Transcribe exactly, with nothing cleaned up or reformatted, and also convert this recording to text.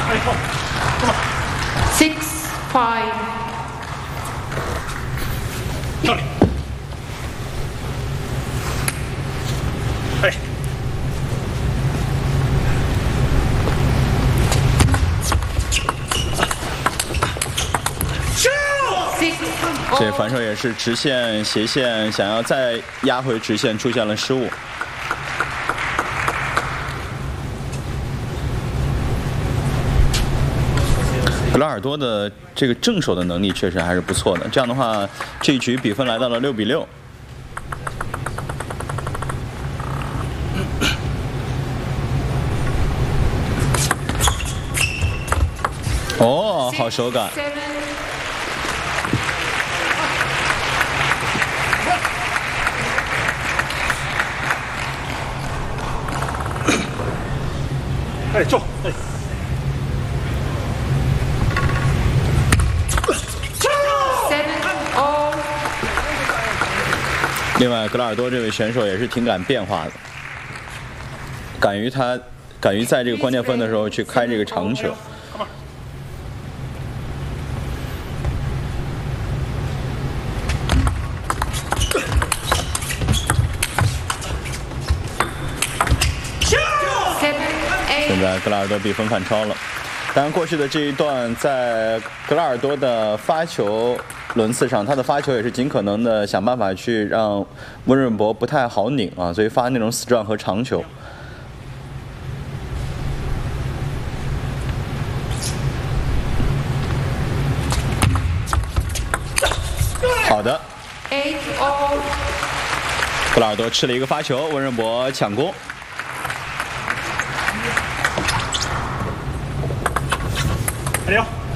Six five。 上来。哎。 这反手也是直线、斜线，想要再压回直线，出现了失误。格拉尔多的这个正手的能力确实还是不错的。这样的话，这一局比分来到了六比六。哦，好手感。 哎，中！哎， 另外，格拉尔多这位选手也是挺敢变化的，敢于他，敢于在这个关键分的时候去开这个长球。现在格拉尔多比分反超了，当然过去的这一段在格拉尔多的发球轮次上，他的发球也是尽可能的想办法去让温润博不太好拧啊，所以发那种死撞和长球。好的，格拉尔多吃了一个发球，温润博抢攻。 加油！